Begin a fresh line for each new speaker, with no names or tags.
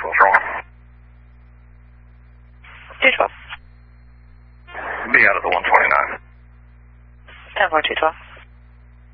What's wrong?
212.
Be out of the 129.
10-4, 212.